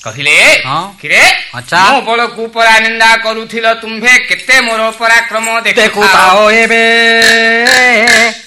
କହିଲେ ହଁ। କିରେ ଆଚ୍ଛା। ମୋ ବଳକୁ ପରା ନିନ୍ଦା କରୁଥିଲ ତୁମ୍ଭେ କେତେ ମୋର ପରାକ୍ରମ ଦେଖୁଥାଅ ଦେଖୁଥାଅ ଏବେ